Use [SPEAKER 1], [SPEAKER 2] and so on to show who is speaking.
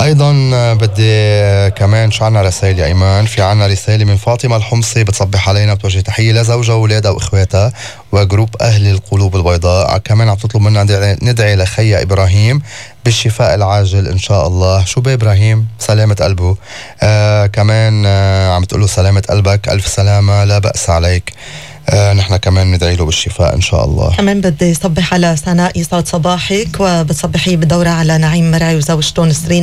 [SPEAKER 1] ايضا بدي كمان شو عنا رسائل يا ايمان؟ في عنا رسالة من فاطمة الحمصي بتصبح علينا، بتوجه تحية لزوجها واولادها واخواتها وجروب اهل القلوب البيضاء. كمان عم تطلب منا ندعي لخيا ابراهيم بالشفاء العاجل ان شاء الله. شو ابراهيم؟ سلامة قلبه. كمان عم تقوله سلامة قلبك، الف سلامة، لا بأس عليك. نحن كمان ندعي له بالشفاء ان شاء الله.
[SPEAKER 2] كمان بدي صبح على سناء، يسعد صباحك، وبتصبحي بالدورة على نعيم مرعي وزوجته نسرين